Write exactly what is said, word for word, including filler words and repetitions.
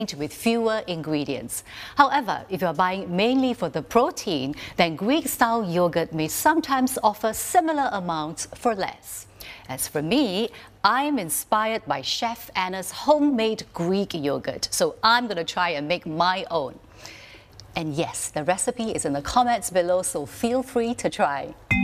with fewer ingredients. However, if you're buying mainly for the protein, then Greek-style yogurt may sometimes offer similar amounts for less. As for me, I'm inspired by Chef Anna's homemade Greek yogurt, so I'm going to try and make my own. And yes, the recipe is in the comments below, so feel free to try.